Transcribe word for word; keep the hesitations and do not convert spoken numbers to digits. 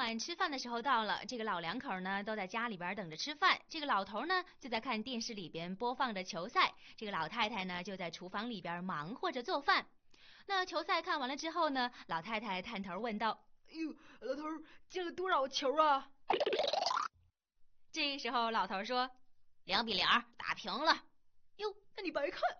晚吃饭的时候到了，这个老两口呢都在家里边等着吃饭。这个老头呢就在看电视里边播放着球赛，这个老太太呢就在厨房里边忙活着做饭。那球赛看完了之后呢，老太太探头问道：“ 哎呦，老头，进了多少球啊？” 这时候老头说：“两比零，打平了。” 哟，那你白看